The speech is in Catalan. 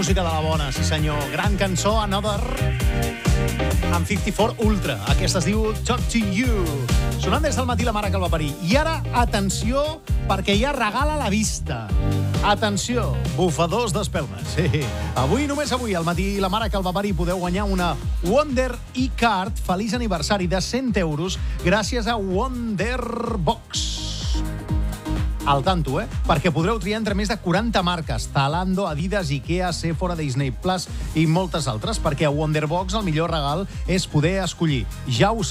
música de la bona, sí senyor. Gran cançó, Another, amb 54 Ultra. Aquesta es diu Talk to You. Sonant des del matí la mare que el va parir. I ara, atenció, perquè ja regala la vista. Atenció, bufadors d'espelmes. Sí. Avui, només avui, al matí la mare que el va parir, podeu guanyar una Wonder e-Card feliç aniversari de 100 euros gràcies a Wonderbox. Al tanto, perquè podreu triar entre més de 40 marques: Zalando, Adidas, Ikea, Sephora, Disney Plus i moltes altres, perquè a Wonderbox el millor regal és poder escollir. Ja ho